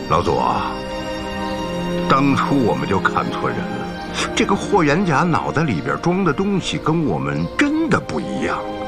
老左，当初我们就看错人了。这个霍元甲脑袋里边装的东西跟我们真的不一样。